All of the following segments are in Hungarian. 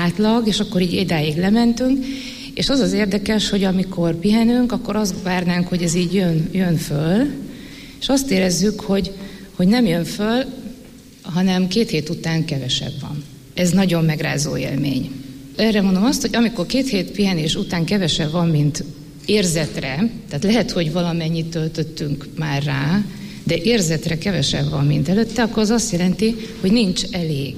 átlag, és akkor így idáig lementünk, és az érdekes, hogy amikor pihenünk, akkor azt várnánk, hogy ez így jön föl, és azt érezzük, hogy nem jön föl, hanem 2 hét után kevesebb van. Ez nagyon megrázó élmény. Erre mondom azt, hogy amikor 2 hét pihenés után kevesebb van, mint érzetre, tehát lehet, hogy valamennyit töltöttünk már rá, de érzetre kevesebb van, mint előtte, akkor az azt jelenti, hogy nincs elég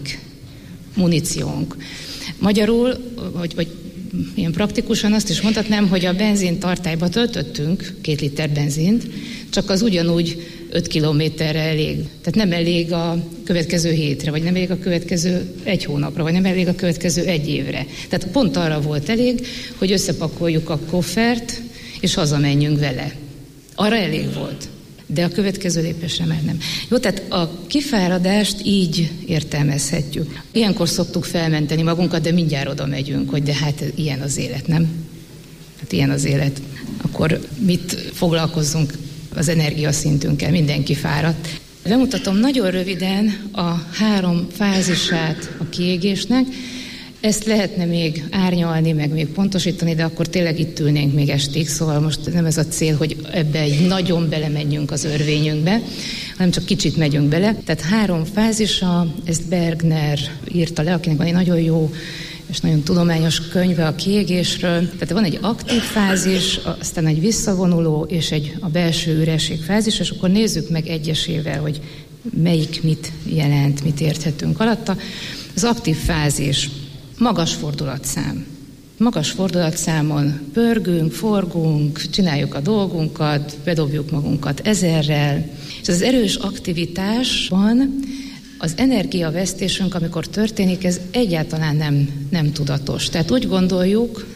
muníciónk. Magyarul, vagy ilyen praktikusan azt is mondhatnám, hogy a benzintartályba töltöttünk 2 liter benzint, csak az ugyanúgy 5 kilométerre elég. Tehát nem elég a következő hétre, vagy nem elég a következő 1 hónapra, vagy nem elég a következő 1 évre. Tehát pont arra volt elég, hogy összepakoljuk a koffert, és hazamenjünk vele. Arra elég volt. De a következő lépésre már nem. Jó, tehát a kifáradást így értelmezhetjük. Ilyenkor szoktuk felmenteni magunkat, de mindjárt oda megyünk, hogy de hát ilyen az élet, nem? Hát ilyen az élet. Akkor mit foglalkozzunk az energiaszintünkkel? Mindenki fáradt. Bemutatom nagyon röviden a 3 fázisát a kiégésnek. Ezt lehetne még árnyalni, meg még pontosítani, de akkor tényleg itt ülnénk még estig, szóval most nem ez a cél, hogy ebbe egy nagyon belemenjünk az örvényünkbe, hanem csak kicsit megyünk bele. Tehát 3 fázisa, ezt Bergner írta le, akinek van egy nagyon jó és nagyon tudományos könyve a kiégésről. Tehát van egy aktív fázis, aztán egy visszavonuló és a belső üresség fázis, és akkor nézzük meg egyesével, hogy melyik mit jelent, mit érthetünk alatta. Az aktív fázis. Magas fordulatszám. Magas fordulatszámon pörgünk, forgunk, csináljuk a dolgunkat, bedobjuk magunkat 1000-rel. És az erős aktivitásban az energiavesztésünk, amikor történik, ez egyáltalán nem tudatos. Tehát úgy gondoljuk,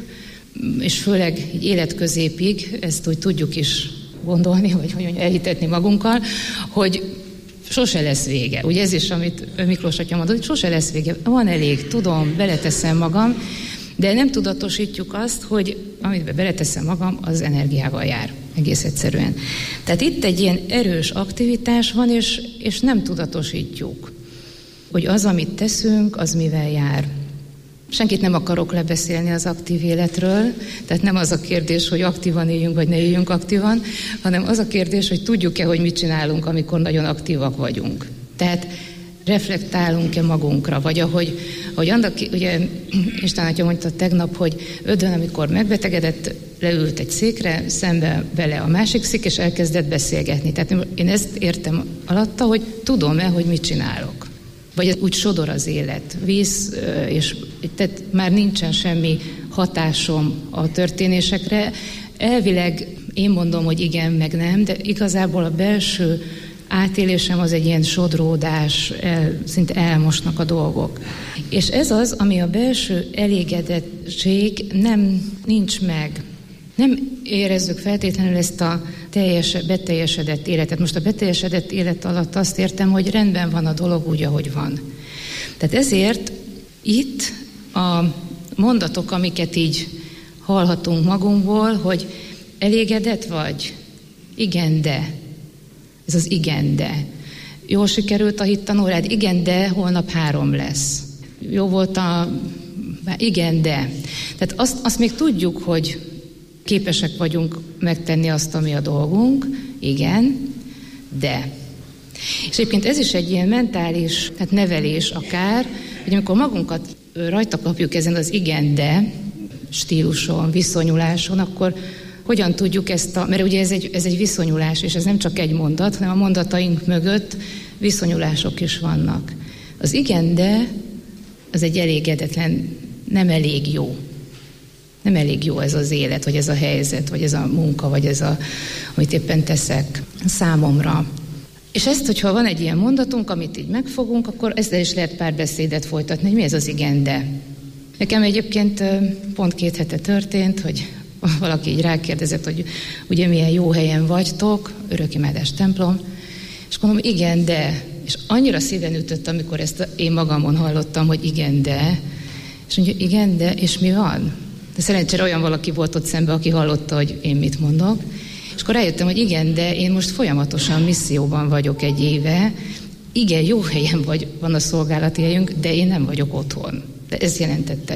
és főleg így életközépig, ezt úgy tudjuk is gondolni, vagy hogy elhitetni magunkkal, hogy sose lesz vége. Ugye ez is, amit Miklós atya mondott, hogy sose lesz vége. Van elég, tudom, beleteszem magam, de nem tudatosítjuk azt, hogy amit beleteszem magam, az energiával jár. Egész egyszerűen. Tehát itt egy ilyen erős aktivitás van, és nem tudatosítjuk, hogy az, amit teszünk, az mivel jár. Senkit nem akarok lebeszélni az aktív életről, tehát nem az a kérdés, hogy aktívan éljünk, vagy ne éljünk aktívan, hanem az a kérdés, hogy tudjuk-e, hogy mit csinálunk, amikor nagyon aktívak vagyunk. Tehát reflektálunk-e magunkra, vagy ahogy annak, ugye István atya mondta tegnap, hogy Ödön, amikor megbetegedett, leült egy székre, szembe vele a másik szék, és elkezdett beszélgetni. Tehát én ezt értem alatta, hogy tudom-e, hogy mit csinálok. Vagy úgy sodor az élet, víz, és tehát már nincsen semmi hatásom a történésekre. Elvileg én mondom, hogy igen, meg nem, de igazából a belső átélésem az egy ilyen sodródás, szinte elmosnak a dolgok. És ez az, ami a belső elégedettség nincs meg. Nem érezzük feltétlenül ezt a beteljesedett életet. Most a beteljesedett élet alatt azt értem, hogy rendben van a dolog úgy, ahogy van. Tehát ezért itt a mondatok, amiket így hallhatunk magunkból, hogy elégedett vagy? Igen, de. Ez az igen, de. Jól sikerült a hittanórád? Igen, de holnap 3 lesz. Jó volt igen, de. Tehát azt még tudjuk, hogy képesek vagyunk megtenni azt, ami a dolgunk, igen, de. És egyébként ez is egy ilyen mentális, tehát nevelés akár, hogy amikor magunkat rajta kapjuk ezen az igen, de stíluson, viszonyuláson, akkor hogyan tudjuk mert ugye ez egy viszonyulás, és ez nem csak egy mondat, hanem a mondataink mögött viszonyulások is vannak. Az igen, de az egy elégedetlen, nem elég jó. Nem elég jó ez az élet, vagy ez a helyzet, vagy ez a munka, vagy ez amit éppen teszek számomra. És ezt, hogyha van egy ilyen mondatunk, amit így megfogunk, akkor ezzel is lehet párbeszédet folytatni, hogy mi ez az igen, de. Nekem egyébként pont 2 hete történt, hogy valaki így rákérdezett, hogy ugye milyen jó helyen vagytok, Örökimádás templom, és mondom, igen, de. És annyira szíven ütött, amikor ezt én magamon hallottam, hogy igen, de. És mondja, igen, de, és mi van? De szerencsére olyan valaki volt ott szemben, aki hallotta, hogy én mit mondok. És akkor rájöttem, hogy igen, de én most folyamatosan misszióban vagyok 1 éve. Igen, jó helyen van a szolgálati helyünk, de én nem vagyok otthon. De ez jelentette